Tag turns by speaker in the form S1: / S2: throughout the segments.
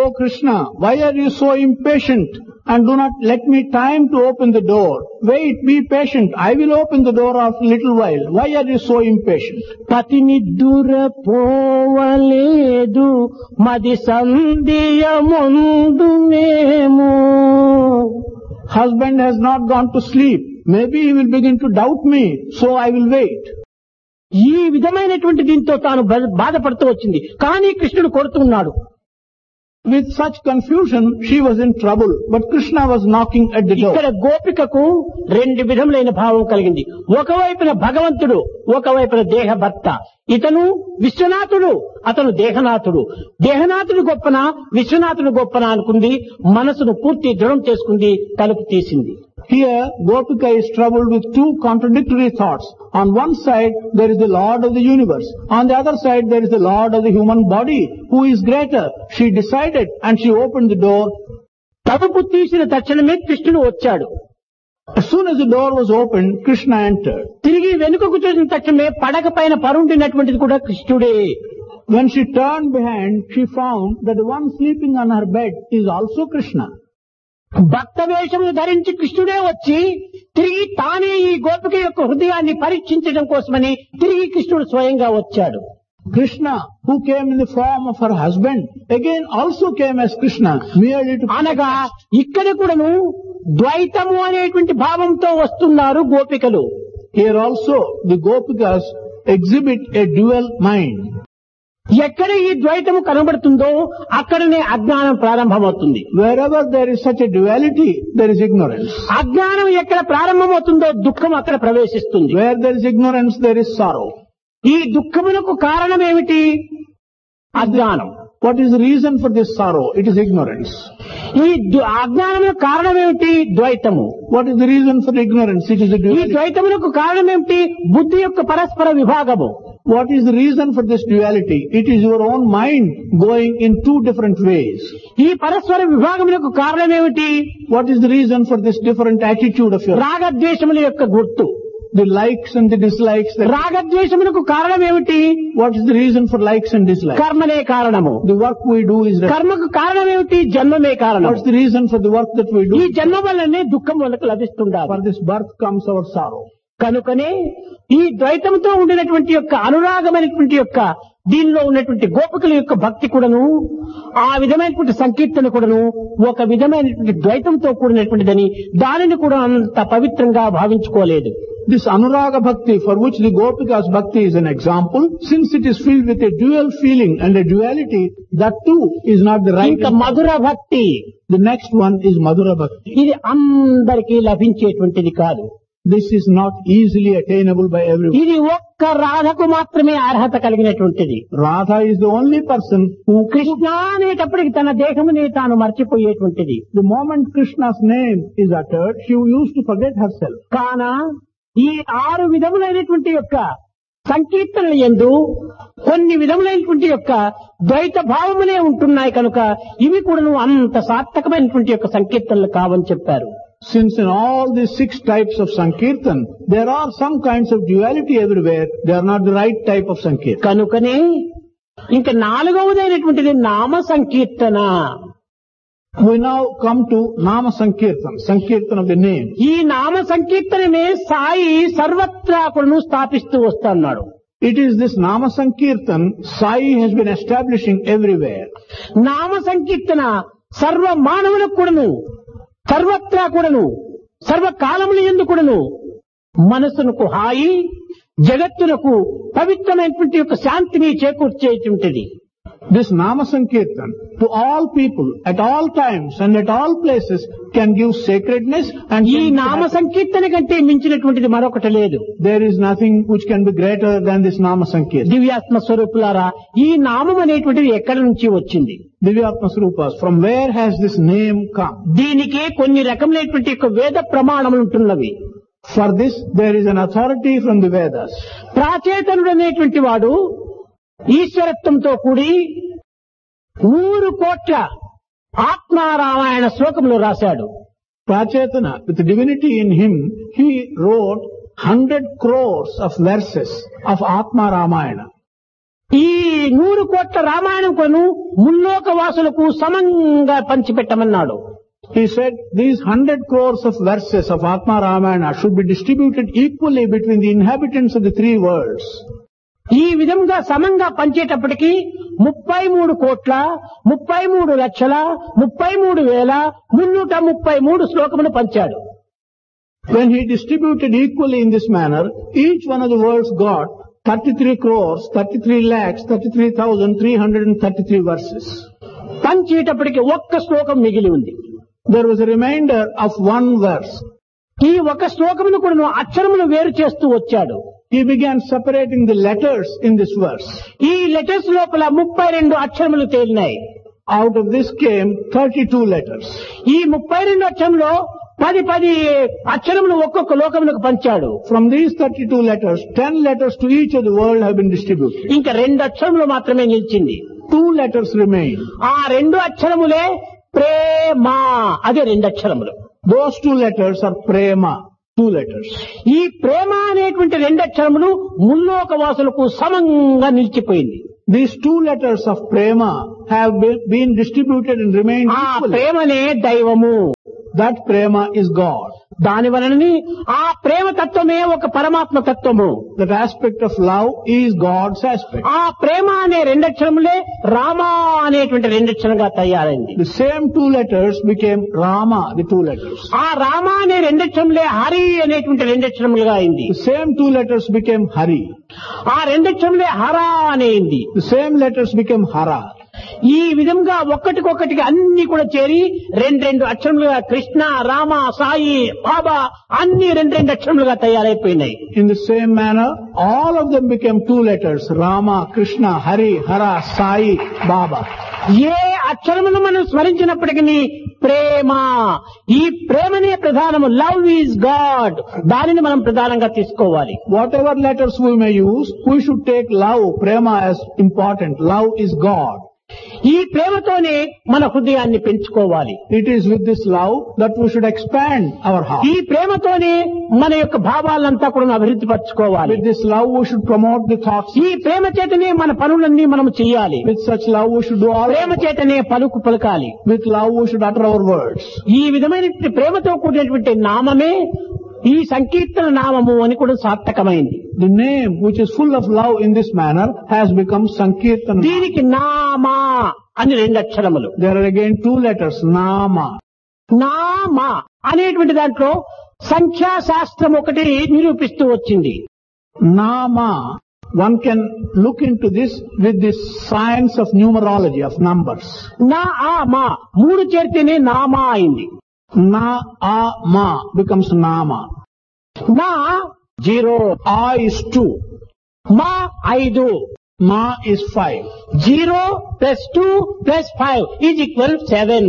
S1: "Oh Krishna, why are you so impatient and do not let me time to open the door? Wait, be patient. I will open the door after a little while. Why are you so impatient?"
S2: పతినిద్దుర పోవలేదు మది సంధియ ముందునేమో.
S1: Husband has not gone to sleep. Maybe he will begin to doubt me, so I will wait.
S2: ఈ విధమైనటువంటి దీంతో తాను బాధపడుతూ వచ్చింది. కానీ కృష్ణుడు కోరుతున్నాడు.
S1: With such confusion, she was in trouble, but Krishna was knocking at the door.
S2: ఇక్కడ గోపికకు రెండు విధములైన భావం కలిగింది. ఒకవైపున భగవంతుడు, ఒకవైపున దేహభర్త. ఇతను విశ్వనాథుడు, అతను దేహనాథుడు. దేహనాథుడు గొప్పన, విశ్వనాథుడు గొప్పన అనుకుంది. మనసును పూర్తి దృఢం చేసుకుంది, తలుపు తీసింది.
S1: Here, Gopika is troubled with two contradictory thoughts. On one side, there is the Lord of the universe. On the other side, there is the Lord of the human body. Who is greater? She decided and she opened the door.
S2: తలుపు తీసిన తక్షణమే కృష్ణుడు వచ్చాడు.
S1: As soon as the door was opened, Krishna entered.
S2: తిరిగి వెనుకకు చూసిన తక్షణమే పడక పైన పరుండినటువంటిది కూడా కృష్ణుడే.
S1: When she turned behind, she found that the one sleeping on her bed is also Krishna.
S2: భక్త వేషమును ధరించి కృష్ణుడే వచ్చి తిరిగి తానే ఈ గోపిక యొక్క హృదయాన్ని పరీక్షించడం కోసమని తిరిగి కృష్ణుడు స్వయంగా వచ్చాడు.
S1: Krishna, who came in the form of her husband, again also came as Krishna, merely to...
S2: అనగా ఇక్కడ కూడాను ద్వైతము అనేటువంటి భావంతో వస్తున్నారు గోపికలు.
S1: Here also the Gopikas exhibit a dual mind.
S2: ఎక్కడ ఈ ద్వైతము కనబడుతుందో అక్కడనే అజ్ఞానం ప్రారంభమవుతుంది.
S1: Wherever there is such a duality, there is ignorance.
S2: అజ్ఞానం ఎక్కడ ప్రారంభమవుతుందో దుఃఖం అక్కడ ప్రవేశిస్తుంది.
S1: Where there is ignorance, there is sorrow.
S2: ఈ దుఃఖమునకు కారణం ఏమిటి? అజ్ఞానం.
S1: What is the reason for this sorrow? It is ignorance.
S2: ఈ అజ్ఞానమునకు కారణం ఏమిటి? ద్వైతము.
S1: What is the reason for ignorance? It is the
S2: ఈ
S1: duality.
S2: ద్వైతమునకు కారణం ఏమిటి? బుద్ధి యొక్క పరస్పర విభాగము.
S1: What is the reason for this duality? It is your own mind going in two different ways.
S2: ఈ పరస్పర విభాగమునకు కారణం ఏమిటి?
S1: What is the reason for this different attitude of yours?
S2: రాగద్వేషముల యొక్క గుర్తు.
S1: The likes and the dislikes.
S2: రాగద్వేషములకు కారణం ఏమిటి?
S1: What is the reason for likes and dislikes?
S2: కర్మనే కారణము.
S1: The work we do is...
S2: కర్మకు కారణం ఏమిటి? జన్మమే కారణం.
S1: What's the reason for the work that we do?
S2: ఈ జన్మ వల్లనే దుఃఖం మనకు లభిస్తుండాలి.
S1: For this birth comes our sorrow.
S2: కనుకనే ఈ ద్వైతంతో ఉండినటువంటి యొక్క అనురాగమైనటువంటి యొక్క దీనిలో ఉన్నటువంటి గోపికల యొక్క భక్తి కూడాను ఆ విధమైనటువంటి సంకీర్తన కూడాను ఒక విధమైనటువంటి ద్వైతంతో కూడినటువంటిదని దానిని కూడా అంత పవిత్రంగా భావించుకోలేదు.
S1: This Anuraga Bhakti, for which the Gopikas Bhakti is an example, since it is filled with a dual feeling and a duality, that too is not the right...
S2: ఇంకా మధుర భక్తి.
S1: The next one is Madhura Bhakti.
S2: ఇది అందరికీ లభించేటువంటిది కాదు.
S1: This is not easily attainable by everyone.
S2: ఇది ఒక్క రాధకు మాత్రమే అర్హత కలిగినటువంటిది.
S1: Radha is the only person who...
S2: Krishna అనేటప్పటికి తన దేహమునే తాను మర్చిపోయేటువంటిది.
S1: The moment Krishna's name is uttered, she used to forget herself.
S2: కాన ఈ 6 విధములైనటువంటి యొక్క సంకీర్తనల యందు కొన్ని విధములైనటువంటి యొక్క ద్వైత భావములే ఉంటున్నాయి కనుక ఇవి కూడా అంత సార్థకమైనటువంటి యొక్క సంకీర్తనలు కావని చెప్పారు.
S1: Since in all these 6 types of Sankirtan, there are some kinds of duality everywhere, they are not the right type of Sankirtan.
S2: కనుకనే ఇంకా 4వదైనటువంటిది నామ సంకీర్తన.
S1: We now come to Nama Sankirtan, Sankirtan of the name.
S2: ఈ నామ సంకీర్తనమే సాయి సర్వత్రా కూడా స్థాపిస్తూ వస్తున్నాడు.
S1: It is this Nama Sankirtan Sai has been establishing everywhere.
S2: నామ సంకీర్తన సర్వ మానవులకు కూడాను సర్వత్రా కూడాను సర్వకాలముల యందు కూడాను మనసునకు హాయి జగత్తునకు పవిత్రమైనటువంటి యొక్క శాంతిని చేకూర్చేటువంటిది.
S1: This Nama Sankirtan to all people at all times and at all places can give sacredness and
S2: ఈ నామ సంకీర్తన కంటే మించినటువంటిది మరొకటి లేదు.
S1: There is nothing which can be greater than this Nama Sankirtan.
S2: దివ్యాత్మ స్వరూపులారా ఈ నామం అనేటువంటిది ఎక్కడి నుంచి వచ్చింది?
S1: Divyatma Swarupas, from where has this name come?
S2: దీనికి కొన్ని రకములైనటువంటి యొక్క వేద ప్రమాణములు ఉంటున్నవి.
S1: For this there is an authority from the Vedas.
S2: ప్రాచేతనుడు అనేటువంటి వాడు ఈశ్వరత్వంతో కూడి 100 కోట్ల ఆత్మారామాయణ శ్లోకములు రాశాడు.
S1: Prachetana, with divinity in him, he wrote 100 crores of verses of Atma Ramayana.
S2: ఈ 100 కోట్ల రామాయణం కొను ముల్లోక వాసులకు సమంగా పంచిపెట్టమన్నాడు.
S1: He said these 100 crores of verses of Atma Ramayana should be distributed equally between the inhabitants of the 3 worlds.
S2: ఈ విధంగా సమంగా పంచేటప్పటికి 33 కోట్ల 33 లక్షల 33,333 శ్లోకములు పంచాడు.
S1: When he distributed equally in this manner, each one of the worlds got 33 crores, 33 lakhs, 33,333 verses.
S2: పంచేటప్పటికి ఒక్క శ్లోకం మిగిలి ఉంది.
S1: There was a remainder of 1 verse.
S2: ఈ ఒక శ్లోకమును కూడా అక్షరములు వేరు చేస్తూ వచ్చాడు.
S1: He began separating the letters in this verse.
S2: ఈ లెటర్స్ లోపల 32 అక్షరములు తేలినాయి.
S1: Out of this came 32 letters.
S2: ఈ 32 అక్షరంలో 10 అక్షరములు ఒక్కొక్క లోకములకు పంచాడు.
S1: From these 32 letters, 10 letters to each of the world have been distributed.
S2: ఇంకా 2 అక్షరములు మాత్రమే నిలిచింది.
S1: 2 letters remain.
S2: ఆ 2 అక్షరములే ప్రేమ. అదే 2 అక్షరములు.
S1: Those 2 letters are prema. 2 letters.
S2: ఈ ప్రేమ అనేటువంటి 2 అక్షరములు ముల్లోక వాసులకు సమంగా నిలిచిపోయింది.
S1: These 2 letters of prema have been distributed and remained
S2: ఆ
S1: equally.
S2: ప్రేమనే దైవము.
S1: That prema is God.
S2: దాని వలనని ఆ ప్రేమ తత్వమే ఒక పరమాత్మ తత్వము.
S1: That aspect of love is God's aspect.
S2: ఆ ప్రేమ అనే 2 అక్షరములే రామ అనేటువంటి 2 అక్షరంగా తయారైంది.
S1: The same 2 letters became Rama, the 2 letters.
S2: ఆ రామ అనే 2 అక్షరములే హరి అనేటువంటి 2 అక్షరములుగా అయింది.
S1: The same 2 letters became Hari.
S2: ఆ 2 అక్షరములే హర అనేది.
S1: The same letters became Hara.
S2: ఈ విధంగా ఒక్కటికొక్కటికి అన్ని కూడా చేరి 2 అక్షరములుగా కృష్ణ, రామ, సాయి, బాబా అన్ని 2 అక్షరములుగా తయారైపోయినాయి.
S1: In the same manner, all of them became 2 letters. Rama, Krishna, Hari, Hara, Sai, Baba.
S2: ఏ అక్షరమును మనం స్మరించినప్పటికీ ప్రేమ, ఈ ప్రేమనే ప్రధానము. Love is God. దానిని మనం ప్రధానంగా తీసుకోవాలి.
S1: Whatever letters we may use, we should take love, prema as important. Love is God.
S2: ఈ ప్రేమతోనే మన హృదయాన్ని పెంచుకోవాలి.
S1: It is with this love that we should expand our heart.
S2: ఈ ప్రేమతోనే మన యొక్క భావాలంతా కూడా అభివృద్ధి పరచుకోవాలి.
S1: With this love we should promote the thoughts.
S2: ఈ ప్రేమ చేతనే మన పనులన్నీ మనం చేయాలి.
S1: With such love we should do all.
S2: ప్రేమ చేతనే పలకాలి.
S1: With love we should utter our words.
S2: ఈ విధమైన ప్రేమతో కూడినటువంటి నామమే ఈ సంకీర్తన నామము అని కూడా సార్థకమైంది.
S1: The name which is full of love in this manner has become Sankirtana.
S2: దీనికి నామా అని 2 అక్షరములు.
S1: There are again 2 letters, Nama.
S2: నామ అనేటువంటి దాంట్లో సంఖ్యాశాస్త్రం ఒకటి నిరూపిస్తూ వచ్చింది.
S1: Nama, one can look into this with this science of numerology, of numbers.
S2: నా ఆ మా 3 చేరితేనే నామా అయింది.
S1: Na, A, Ma becomes Nama.
S2: నా 0,
S1: A is 2.
S2: మా 5,
S1: Ma is 5.
S2: 0 plus 2 plus 5 is equal 7.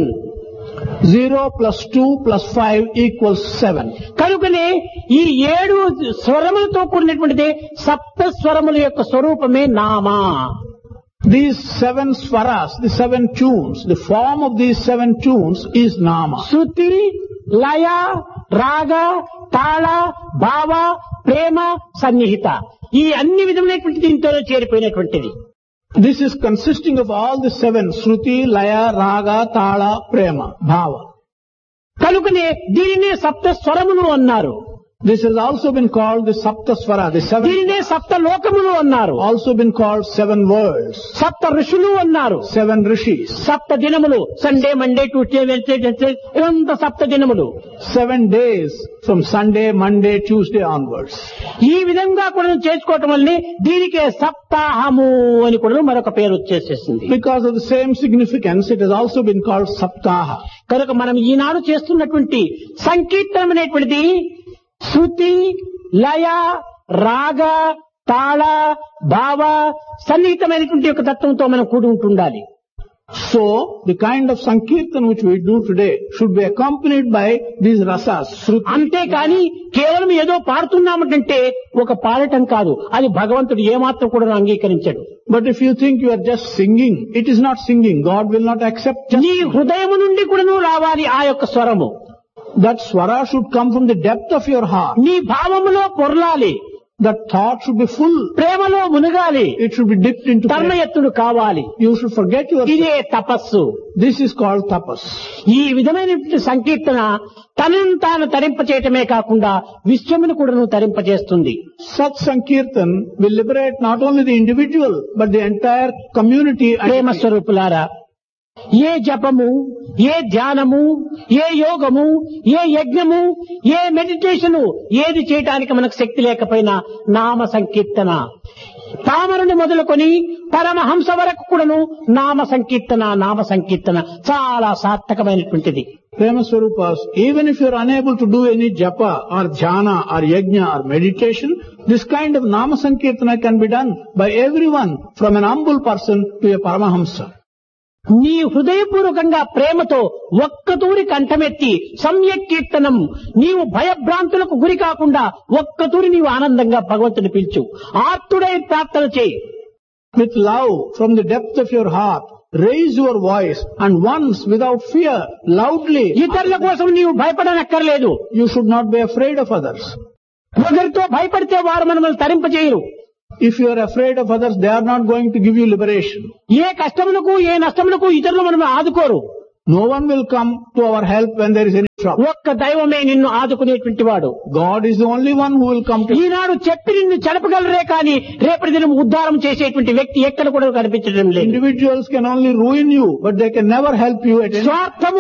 S1: 0 plus 2 plus 5 equals 7.
S2: కనుకనే ఈ 7 స్వరములతో కూడినటువంటిది సప్త స్వరముల యొక్క స్వరూపమే Nama.
S1: These 7 swaras, the 7 tunes, the form of these 7 tunes is Nama.
S2: శృతి, లయ, రాగ, తాళ, భావ, ప్రేమ, సన్నిహిత ఈ అన్ని విధములైనటువంటి దీంతో చేరిపోయినటువంటిది.
S1: This is consisting of all the 7, Shruti, Laya, Raga, Tala, Prema, Bhava.
S2: కనుకనే దీనినే సప్త స్వరములు అన్నారు.
S1: This has also been called the Sapta Swara, the 7.
S2: దీనినే సప్త లోకములు అన్నారు.
S1: Also been called 7 worlds.
S2: సప్త ఋషులు అన్నారు.
S1: 7 rishis.
S2: సప్త దినములు, సండే, మండే, ట్యూస్డే, వెన్స్డే, ఇవంతా సప్త దినములు.
S1: 7 days from Sunday, Monday, Tuesday onwards.
S2: ఈ విధంగా కూడా చేసుకోవటం వల్లనే దీనికే సప్తాహము అని కూడా మరొక పేరు వచ్చేసేసింది.
S1: Because of the same significance, it has also been called Saptaha.
S2: కనుక మనం ఈనాడు చేస్తున్నటువంటి సంకీర్తనం అనేటువంటిది శృతి, లయ, రాగ, తాళ, భావ, సన్నిహితమైనటువంటి యొక్క తత్వంతో మనం కూడి ఉంటుండాలి.
S1: So, the kind of Sankirtan which we do today should be accompanied by these rasas, Shruti.
S2: అంతేకాని కేవలం ఏదో పాడుతున్నామంటే ఒక పాడటం కాదు, అది భగవంతుడు ఏమాత్రం కూడా అంగీకరించడు.
S1: But if you think you are just singing, it is not singing. God will not accept just
S2: నీ హృదయము నుండి కూడా రావాలి ఆ యొక్క స్వరము.
S1: that swara should come from the depth of your heart.
S2: నీ భావములో పొరలాలి.
S1: That thought should be full.
S2: ప్రేమలో మునగాలి,
S1: It should be dipped into prayer.
S2: తన్మయత్తుడు కావాలి.
S1: You should forget yourself.
S2: ఇదే తపస్సు.
S1: This is called tapas.
S2: ఈ విధమైనటువంటి సంకీర్తన తనను తాను తరింపచేయటమే కాకుండా విశ్వమును కూడాను తరింపచేస్తుంది.
S1: Such sankirtan will liberate not only the individual but the entire community.
S2: ప్రేమ స్వరూపులారా, ఏ జపము, ఏ ధ్యానము, ఏ యోగము, ఏ యజ్ఞము, ఏ మెడిటేషను ఏది చేయటానికి మనకు శక్తి లేకపోయినా నామ సంకీర్తన, తామరుని మొదలుకొని పరమహంస వరకు కూడాను నామ సంకీర్తన చాలా సార్థకమైనటువంటిది.
S1: Prema Swarupas, even if you are unable to do any japa or dhyana or yajna or meditation, this kind of nama sankirtana can be done by everyone from an humble person to a paramahamsa.
S2: నీ హృదయపూర్వకంగా ప్రేమతో ఒక్కతూరి కంఠమెత్తి సమ్యక్ కీర్తనం, నీవు భయభ్రాంతులకు గురి కాకుండా ఒక్కతూరి నీవు ఆనందంగా భగవంతుని పిలుచు, ఆర్తుడై ప్రార్థన చేయి.
S1: With love from the depth of your heart, raise your voice and once without fear, loudly.
S2: ఇతరుల కోసం నీవు భయపడనక్కర్లేదు.
S1: You should not be afraid of others.
S2: ఒకరితో భయపడితే వారు మనల్ని తరింపజేయరు.
S1: If you are afraid of others, they are not going to give you liberation.
S2: ఏ కష్టములకు ఏ నష్టములకు ఇతరులు మనం ఆదుకోరు.
S1: No one will come to our help when there is any trouble.
S2: ఒక్క దైవమే నిన్ను ఆదుకునేటువంటి వాడు.
S1: God is the only one who will come to you.
S2: ఈనాడు చెప్పి నిన్ను చెడపగలరే కానీ రేపటి దినం ఉద్ధారం చేసేటువంటి వ్యక్తి ఎక్కడ కూడా కనిపించడం లేదు.
S1: Individuals can only ruin you, but they can never help you at any.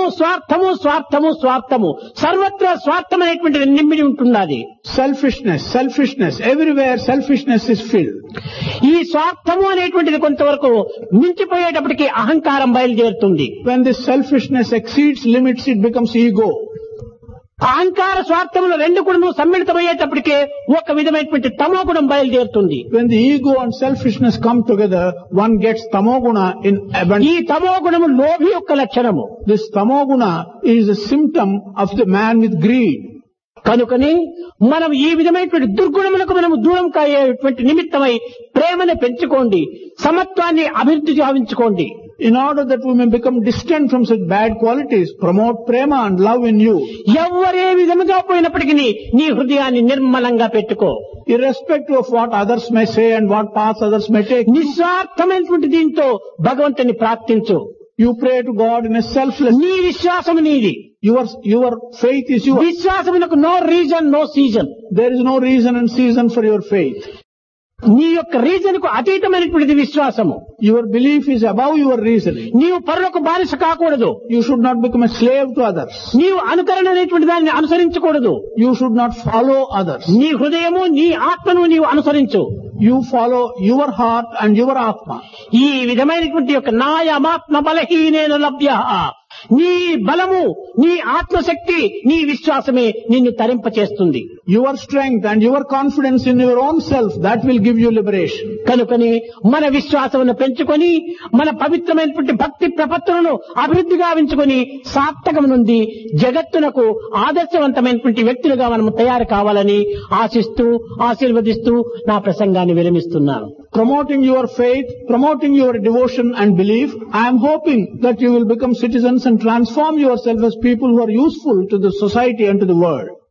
S2: స్వార్థము సర్వత్రా స్వార్థమైనటువంటిది నిండి ఉంటున్నది.
S1: Selfishness, everywhere selfishness is filled.
S2: ఈ స్వార్థము అనేటువంటిది కొంతవరకు మించిపోయేటప్పటికి అహంకారం బయలుదేరుతుంది.
S1: When this selfishness exceeds limits, it becomes ego.
S2: అహంకార స్వార్థములు రెండు కూడా సమ్మిళితమయ్యేటప్పటికే ఒక విధమైనటువంటి తమోగుణం బయలుదేరుతుంది.
S1: When the ego and selfishness come together, one gets tamoguna in abundance.
S2: ఈ తమోగుణము లోభి యొక్క లక్షణము.
S1: This tamoguna is a symptom of the man with greed.
S2: కనుకని మనం ఈ విధమైనటువంటి దుర్గుణములకు మనం దూరం కాయేటువంటి నిమిత్తమై ప్రేమను పెంచుకోండి, సమత్వాన్ని అభివృద్ధి గావించుకోండి.
S1: In order that we may become distant from such bad qualities, promote prema and love in you.
S2: ఎవరే విధముగా పోయినప్పటికీ నీ హృదయాన్ని నిర్మలంగా పెట్టుకో.
S1: Irrespective of what others may say and what paths others may take,
S2: నిస్వార్థమైనటువంటి దీంతో భగవంతుని ప్రార్థించు.
S1: you pray to God in a selfless.
S2: నీ విశ్వాసము నీది.
S1: Your faith is yours.
S2: విశ్వాసమునకు no reason no season.
S1: There is no reason and season for your faith.
S2: నీ యొక్క reason కు అతీతమైనటువంటిది విశ్వాసము.
S1: Your belief is above your reasoning.
S2: నీవు పరులకు బానిస కాకూడదు.
S1: You should not become a slave to others.
S2: నీవు అనుకరణ అనేటువంటి దాన్ని అనుసరించకూడదు.
S1: You should not follow others.
S2: నీ హృదయము నీ ఆత్మను నీవు అనుసరించు.
S1: You follow your heart and your atma.
S2: ఈ విధమైనటువంటి యొక్క నాయమాత్మ బలహీనేన లభ్య, నీ బలము నీ ఆత్మశక్తి నీ విశ్వాసమే నిన్ను తరింపచేస్తుంది.
S1: Your strength and your confidence in your own self, that will give you liberation.
S2: కనుకని మన విశ్వాసమును పెంచుకొని మన పవిత్రమైనటువంటి భక్తి ప్రపత్తులను అభివృద్ధి గావించుకొని సార్థకం నుండి జగత్తునకు ఆదర్శవంతమైనటువంటి వ్యక్తులుగా మనం తయారు కావాలని ఆశిస్తూ ఆశీర్వదిస్తూ నా ప్రసంగాన్ని విరమిస్తున్నాను.
S1: Promoting your faith, promoting your devotion and belief, I am hoping that you will become citizens and transform yourself as people who are useful to the society and to the world.